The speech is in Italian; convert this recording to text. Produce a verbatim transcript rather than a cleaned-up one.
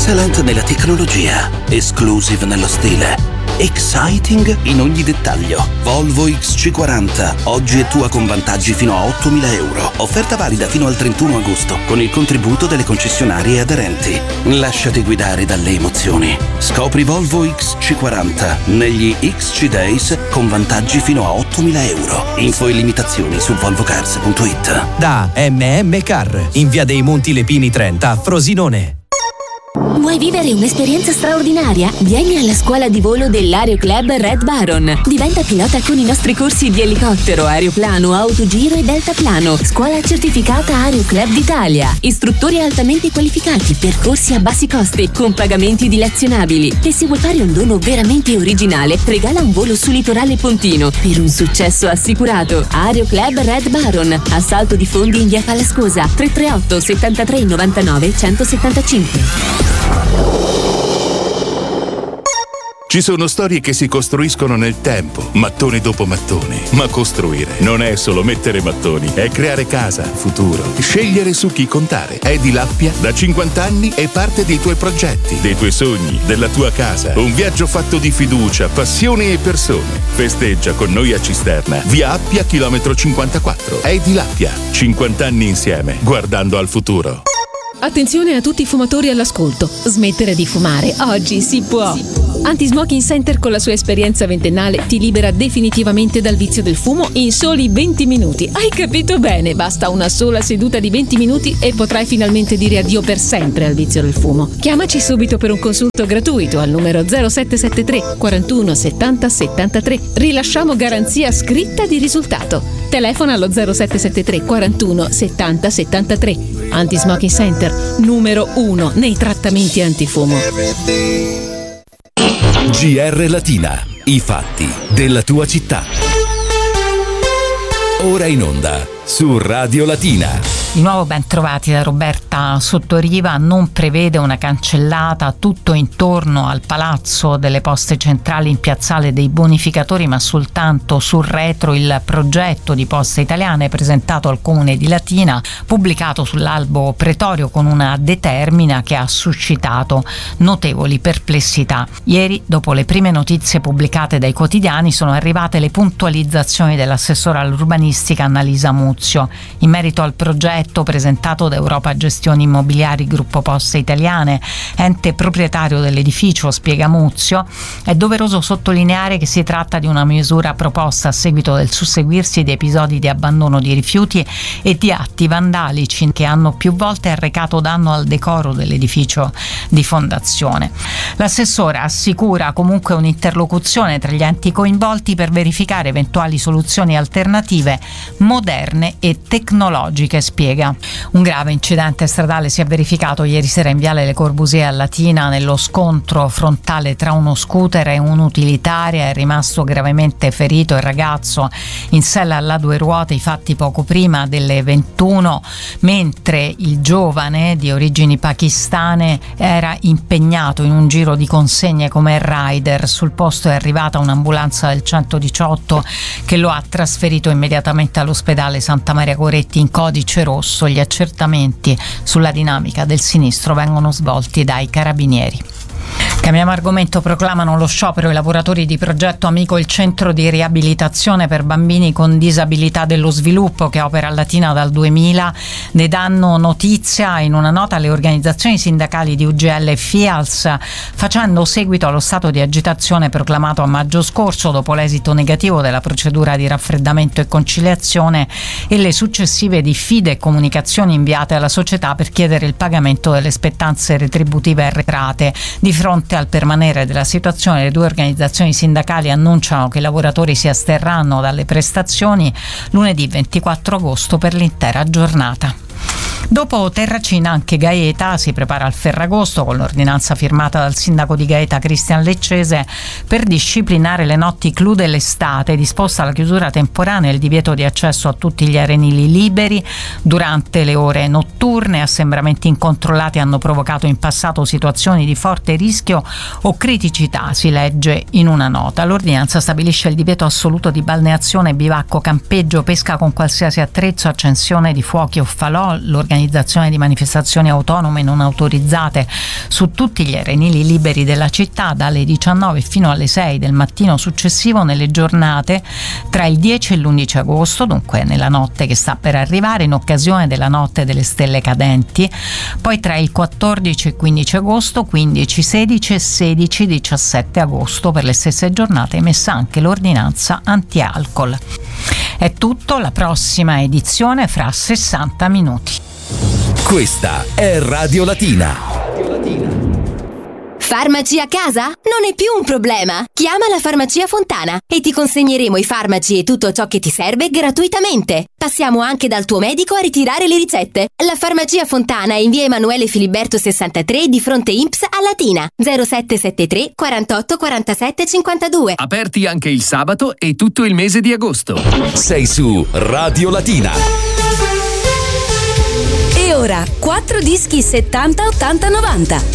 Excellent nella tecnologia, exclusive nello stile, exciting in ogni dettaglio. Volvo X C quaranta, oggi è tua con vantaggi fino a ottomila euro. Offerta valida fino al trentuno agosto con il contributo delle concessionarie aderenti. Lasciati guidare dalle emozioni. Scopri Volvo X C quaranta negli X C Days con vantaggi fino a ottomila euro. Info e limitazioni su volvocars punto it. Da M M Car, in via dei Monti Lepini trenta a Frosinone. Vuoi vivere un'esperienza straordinaria? Vieni alla scuola di volo dell'Aero Club Red Baron. Diventa pilota con i nostri corsi di elicottero, aeroplano, autogiro e deltaplano. Scuola certificata Aero Club d'Italia. Istruttori altamente qualificati, percorsi a bassi costi, con pagamenti dilazionabili. E se vuoi fare un dono veramente originale, regala un volo su Litorale Pontino per un successo assicurato. Aero Club Red Baron. Assalto di fondi in via Fallascosa. tre tre otto settantatré novantanove centosettantacinque. Ci sono storie che si costruiscono nel tempo, mattone dopo mattone. Ma costruire non è solo mettere mattoni, è creare casa, futuro, scegliere su chi contare. Edilappia da cinquanta anni è parte dei tuoi progetti, dei tuoi sogni, della tua casa. Un viaggio fatto di fiducia, passione e persone. Festeggia con noi a Cisterna, via Appia, chilometro cinquantaquattro. Edilappia, cinquanta anni insieme, guardando al futuro. Attenzione a tutti i fumatori all'ascolto. Smettere di fumare oggi si può. Anti-Smoking Center con la sua esperienza ventennale ti libera definitivamente dal vizio del fumo in soli venti minuti. Hai capito bene? Basta una sola seduta di venti minuti e potrai finalmente dire addio per sempre al vizio del fumo. Chiamaci subito per un consulto gratuito al numero zero sette sette tre quarantuno settanta settantatré. Rilasciamo garanzia scritta di risultato. Telefona allo zero sette sette tre quarantuno settanta settantatré. Anti-Smoking Center, numero uno nei trattamenti antifumo. G R Latina, i fatti della tua città. Ora in onda su Radio Latina. Di nuovo ben trovati da Roberta Sottoriva. Non prevede una cancellata tutto intorno al Palazzo delle Poste Centrali in Piazzale dei Bonificatori, ma soltanto sul retro il progetto di Poste Italiane presentato al Comune di Latina, pubblicato sull'albo pretorio con una determina che ha suscitato notevoli perplessità. Ieri, dopo le prime notizie pubblicate dai quotidiani, sono arrivate le puntualizzazione dell'assessore all'urbanistica Annalisa Muzio in merito al progetto presentato da Europa Gestioni Immobiliari Gruppo Poste Italiane, ente proprietario dell'edificio. Spiega Muzio, è doveroso sottolineare che si tratta di una misura proposta a seguito del susseguirsi di episodi di abbandono di rifiuti e di atti vandalici che hanno più volte arrecato danno al decoro dell'edificio di fondazione. L'assessore assicura comunque un'interlocuzione tra gli enti coinvolti per verificare eventuali soluzioni alternative moderne e tecnologiche, spiega. Un grave incidente stradale si è verificato ieri sera in viale Le Corbusier a Latina. Nello scontro frontale tra uno scooter e un'utilitaria è rimasto gravemente ferito il ragazzo in sella alla due ruote, i fatti poco prima delle ventuno, mentre il giovane di origini pakistane era impegnato in un giro di consegne come rider. Sul posto è arrivata un'ambulanza del centodiciotto che lo ha trasferito immediatamente all'ospedale Santa Maria Coretti in codice rosso. Gli accertamenti sulla dinamica del sinistro vengono svolti dai carabinieri. Cambiamo argomento. Proclamano lo sciopero i lavoratori di Progetto Amico, il centro di riabilitazione per bambini con disabilità dello sviluppo che opera a Latina dal duemila. Ne danno notizia in una nota alle organizzazioni sindacali di U G L e FIALS, facendo seguito allo stato di agitazione proclamato a maggio scorso dopo l'esito negativo della procedura di raffreddamento e conciliazione e le successive diffide e comunicazioni inviate alla società per chiedere il pagamento delle spettanze retributive arretrate. Di fronte al permanere della situazione, le due organizzazioni sindacali annunciano che i lavoratori si asterranno dalle prestazioni lunedì ventiquattro agosto per l'intera giornata. Dopo Terracina anche Gaeta si prepara al Ferragosto con l'ordinanza firmata dal sindaco di Gaeta Cristian Leccese per disciplinare le notti clou dell'estate, disposta la chiusura temporanea e il divieto di accesso a tutti gli arenili liberi durante le ore notturne. Assembramenti incontrollati hanno provocato in passato situazioni di forte rischio o criticità, si legge in una nota. L'ordinanza stabilisce il divieto assoluto di balneazione, bivacco, campeggio, pesca con qualsiasi attrezzo, accensione di fuochi o falò. L'organizzazione l'organizzazione di manifestazioni autonome non autorizzate su tutti gli arenili liberi della città dalle diciannove fino alle sei del mattino successivo nelle giornate tra il dieci e l'undici agosto, dunque nella notte che sta per arrivare, in occasione della notte delle stelle cadenti, poi tra il quattordici e quindici agosto, quindici, sedici e sedici diciassette agosto. Per le stesse giornate è emessa anche l'ordinanza anti-alcol. È tutto, la prossima edizione fra sessanta minuti. Questa è Radio Latina. Farmaci a casa? Non è più un problema. Chiama la Farmacia Fontana e ti consegneremo i farmaci e tutto ciò che ti serve gratuitamente. Passiamo anche dal tuo medico a ritirare le ricette. La Farmacia Fontana è in via Emanuele Filiberto sessantatré di fronte I N P S a Latina. zero sette sette tre quarantotto quarantasette cinquantadue. Aperti anche il sabato e tutto il mese di agosto. Sei su Radio Latina. E ora quattro dischi settanta ottanta novanta.